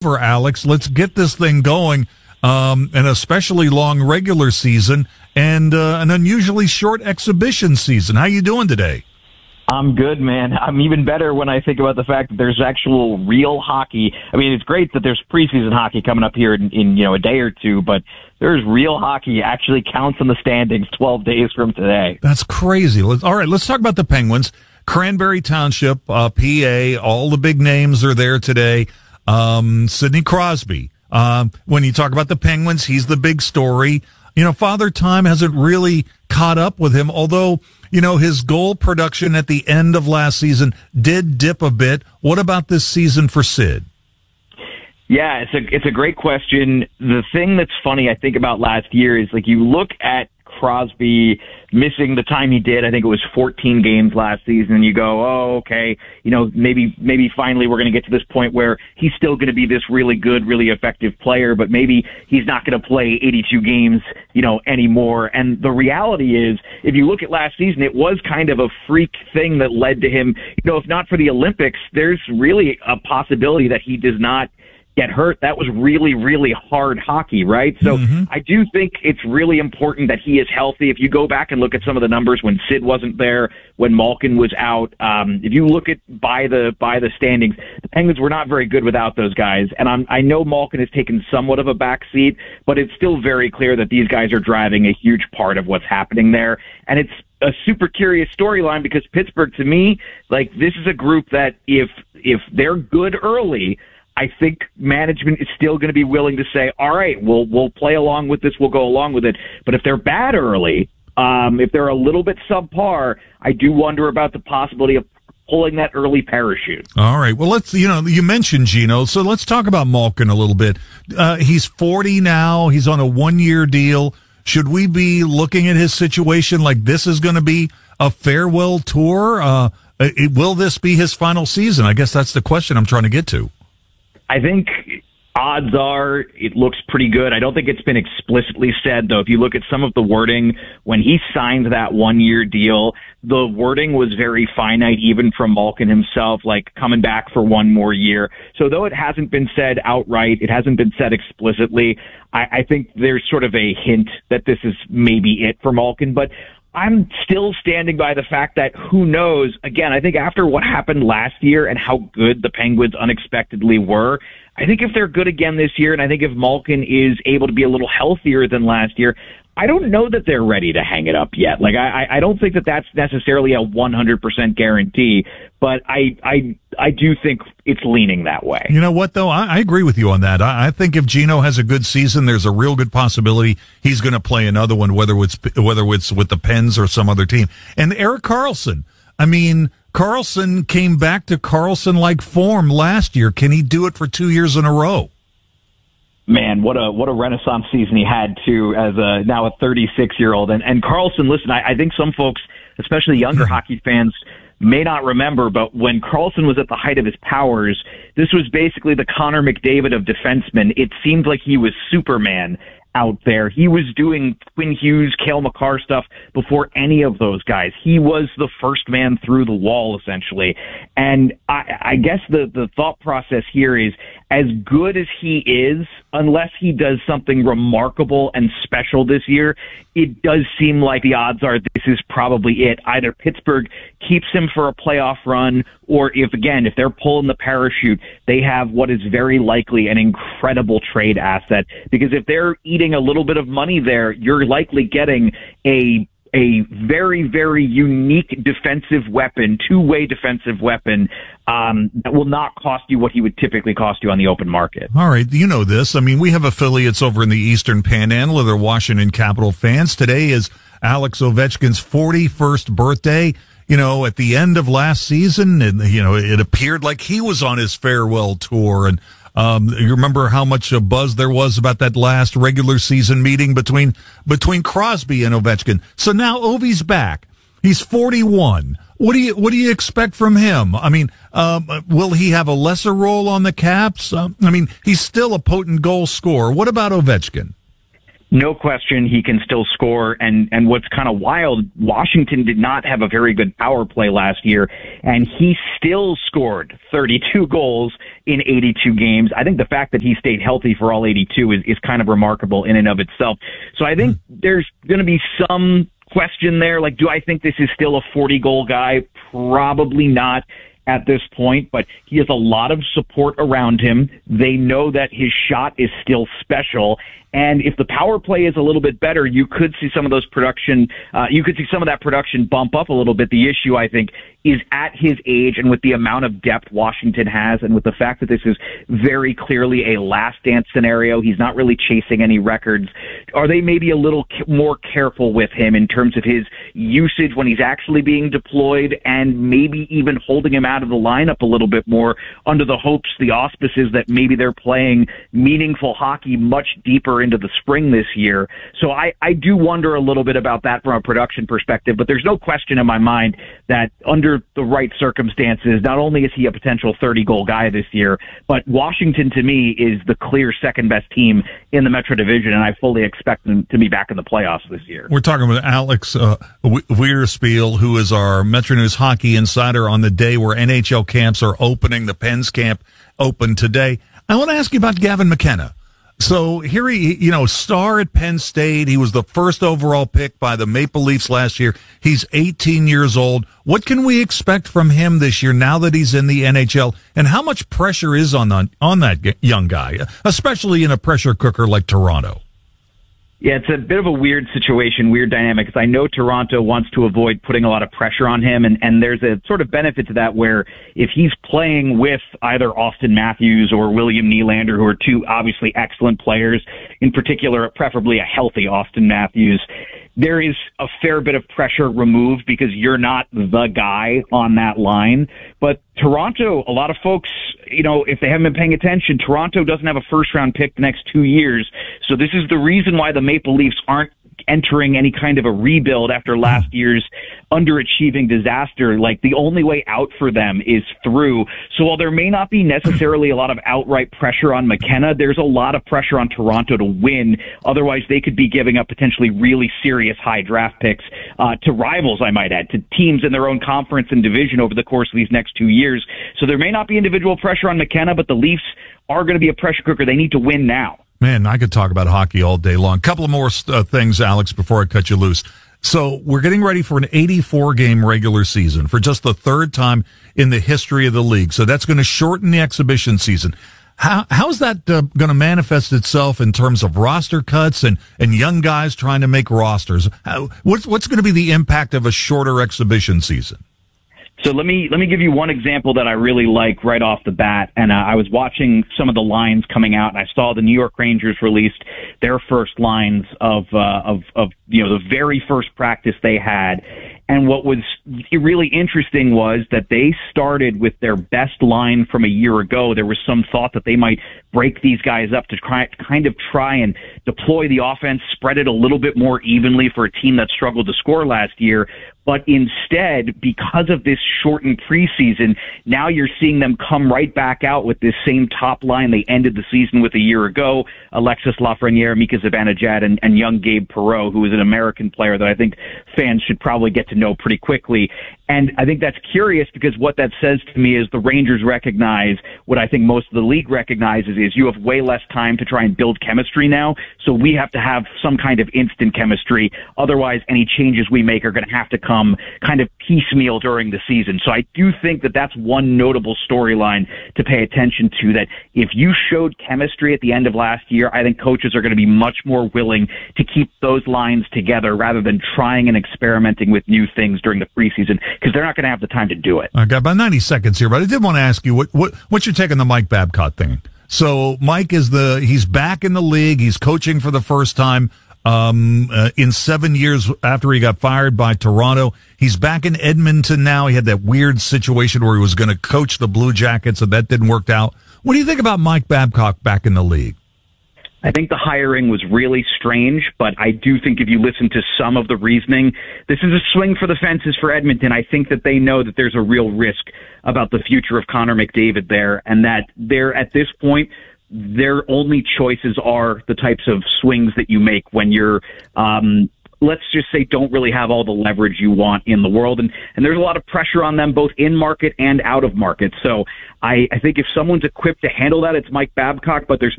for Alex. Let's get this thing going. An especially long regular season and an unusually short exhibition season. How you doing today? I'm good, man. I'm even better when I think about the fact that there's actual real hockey. I mean, it's great that there's preseason hockey coming up here in a day or two, but there's real hockey actually counts in the standings 12 days from today. That's crazy. All right, let's talk about the Penguins. Cranberry Township, PA, all the big names are there today. Sidney Crosby. When you talk about the Penguins, he's the big story. Father Time hasn't really caught up with him, although, his goal production at the end of last season did dip a bit. What about this season for Sid? Yeah, it's a great question. The thing that's funny, I think, about last year is, like, you look at Crosby missing the time he did. I think it was 14 games last season, and you go, oh, okay, maybe finally we're going to get to this point where he's still going to be this really good, really effective player, but maybe he's not going to play 82 games, anymore. And the reality is, if you look at last season, it was kind of a freak thing that led to him, if not for the Olympics, there's really a possibility that he does not get hurt. That was really, really hard hockey, right? So I do think it's really important that he is healthy. If you go back and look at some of the numbers when Sid wasn't there, when Malkin was out, if you look at by the standings, the Penguins were not very good without those guys. And I know Malkin has taken somewhat of a back seat, but it's still very clear that these guys are driving a huge part of what's happening there. And it's a super curious storyline because Pittsburgh, to me, like, this is a group that if they're good early, I think management is still going to be willing to say, all right, we'll play along with this, we'll go along with it. But if they're bad early, if they're a little bit subpar, I do wonder about the possibility of pulling that early parachute. All right. Well, you mentioned Gino, so let's talk about Malkin a little bit. He's 40 now. He's on a 1-year deal. Should we be looking at his situation like this is going to be a farewell tour? Will this be his final season? I guess that's the question I'm trying to get to. I think odds are it looks pretty good. I don't think it's been explicitly said, though. If you look at some of the wording, when he signed that 1-year deal, the wording was very finite, even from Malkin himself, like coming back for one more year. So though it hasn't been said outright, it hasn't been said explicitly, I think there's sort of a hint that this is maybe it for Malkin. But I'm still standing by the fact that who knows. Again, I think after what happened last year and how good the Penguins unexpectedly were, I think if they're good again this year, and I think if Malkin is able to be a little healthier than last year, I don't know that they're ready to hang it up yet. Like, I don't think that that's necessarily a 100% guarantee, but I do think it's leaning that way. You know what, though? I agree with you on that. I think if Gino has a good season, there's a real good possibility he's going to play another one, whether it's with the Pens or some other team. And Erik Karlsson, Karlsson came back to Karlsson-like form last year. Can he do it for 2 years in a row? Man, what a renaissance season he had too, as now a 36-year-old. And Karlsson, listen, I think some folks, especially younger hockey fans, may not remember, but when Karlsson was at the height of his powers, this was basically the Connor McDavid of defensemen. It seemed like he was Superman out there. He was doing Quinn Hughes, Cale Makar stuff before any of those guys. He was the first man through the wall, essentially. And I guess the thought process here is, as good as he is, unless he does something remarkable and special this year, it does seem like the odds are this is probably it. Either Pittsburgh keeps him for a playoff run, or if they're pulling the parachute, they have what is very likely an incredible trade asset. Because if they're eating a little bit of money there, you're likely getting a very, very unique defensive weapon, two-way defensive weapon, that will not cost you what he would typically cost you on the open market. All right, you know this. We have affiliates over in the Eastern Panhandle. They're Washington Capitol fans. Today is Alex Ovechkin's 41st birthday. At the end of last season, and it appeared like he was on his farewell tour. And you remember how much buzz there was about that last regular season meeting between Crosby and Ovechkin. So now Ovi's back. He's 41. What do you expect from him? Will he have a lesser role on the Caps? He's still a potent goal scorer. What about Ovechkin? No question he can still score. And what's kind of wild, Washington did not have a very good power play last year, and he still scored 32 goals in 82 games. I think the fact that he stayed healthy for all 82 is kind of remarkable in and of itself. So I think there's going to be some question there. Like, do I think this is still a 40-goal guy? Probably not at this point, but he has a lot of support around him. They know that his shot is still special. And if the power play is a little bit better, you could see some of those production, you could see some of that production bump up a little bit. The issue, I think, is at his age and with the amount of depth Washington has, and with the fact that this is very clearly a last dance scenario, he's not really chasing any records. Are they maybe a little more careful with him in terms of his usage when he's actually being deployed, and maybe even holding him out of the lineup a little bit more under the hopes, the auspices that maybe they're playing meaningful hockey much deeper into the spring this year? So I do wonder a little bit about that from a production perspective, but there's no question in my mind that under the right circumstances, not only is he a potential 30-goal guy this year, but Washington, to me, is the clear second-best team in the Metro Division, and I fully expect them to be back in the playoffs this year. We're talking with Alex Wiederspiel, who is our Metro News hockey insider on the day where NHL camps are opening. The Pens camp opened today. I want to ask you about Gavin McKenna. So here he, star at Penn State. He was the first overall pick by the Maple Leafs last year. He's 18 years old. What can we expect from him this year now that he's in the NHL? And how much pressure is on that young guy, especially in a pressure cooker like Toronto? Yeah, it's a bit of a weird situation, weird dynamic, because I know Toronto wants to avoid putting a lot of pressure on him, and there's a sort of benefit to that where if he's playing with either Austin Matthews or William Nylander, who are two obviously excellent players, in particular, preferably a healthy Austin Matthews, there is a fair bit of pressure removed because you're not the guy on that line. But Toronto, a lot of folks, if they haven't been paying attention, Toronto doesn't have a first-round pick the next 2 years. So this is the reason why the Maple Leafs aren't entering any kind of a rebuild after last year's underachieving disaster. Like, the only way out for them is through. So while there may not be necessarily a lot of outright pressure on McKenna, there's a lot of pressure on Toronto to win. Otherwise, they could be giving up potentially really serious high draft picks to rivals, I might add, to teams in their own conference and division over the course of these next 2 years. So there may not be individual pressure on McKenna, but the Leafs are going to be a pressure cooker. They need to win now. Man, I could talk about hockey all day long. Couple of more things, Alex, before I cut you loose. So we're getting ready for an 84-game regular season for just the third time in the history of the league. So that's going to shorten the exhibition season. How's that going to manifest itself in terms of roster cuts and young guys trying to make rosters? What's going to be the impact of a shorter exhibition season? So let me give you one example that I really like right off the bat. And I was watching some of the lines coming out, and I saw the New York Rangers released their first lines of the very first practice they had. And what was really interesting was that they started with their best line from a year ago. There was some thought that they might break these guys up to try and deploy the offense, spread it a little bit more evenly for a team that struggled to score last year. But instead, because of this shortened preseason, now you're seeing them come right back out with this same top line they ended the season with a year ago. Alexis Lafreniere, Mika Zibanejad, and young Gabe Perreault, who is an American player that I think fans should probably get to know pretty quickly. And I think that's curious because what that says to me is the Rangers recognize what I think most of the league recognizes is you have way less time to try and build chemistry now. So we have to have some kind of instant chemistry. Otherwise, any changes we make are going to have to come kind of piecemeal during the season. So I do think that that's one notable storyline to pay attention to, that if you showed chemistry at the end of last year, I think coaches are going to be much more willing to keep those lines together rather than trying and experimenting with new things during the preseason, because they're not going to have the time to do it. I got about 90 seconds here, but I did want to ask you what's your take on the Mike Babcock thing? So Mike he's back in the league. He's coaching for the first time in 7 years after he got fired by Toronto. He's back in Edmonton now. He had that weird situation where he was going to coach the Blue Jackets, and that didn't work out. What do you think about Mike Babcock back in the league? I think the hiring was really strange, but I do think if you listen to some of the reasoning, this is a swing for the fences for Edmonton. I think that they know that there's a real risk about the future of Connor McDavid there, and that they're at this point their only choices are the types of swings that you make when you're, let's just say, don't really have all the leverage you want in the world. And there's a lot of pressure on them, both in market and out of market. So I think if someone's equipped to handle that, it's Mike Babcock, but there's